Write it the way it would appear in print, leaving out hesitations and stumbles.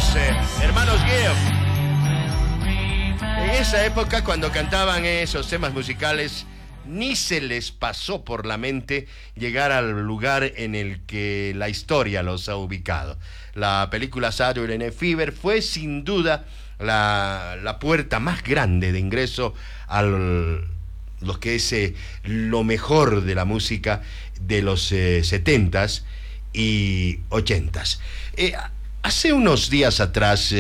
hermanos Gibb. En esa época, cuando cantaban esos temas musicales, ni se les pasó por la mente llegar al lugar en el que la historia los ha ubicado. La película Saturday Night Fever fue sin duda la puerta más grande de ingreso a lo que es lo mejor de la música de los 70s y 80s. Hace unos días atrás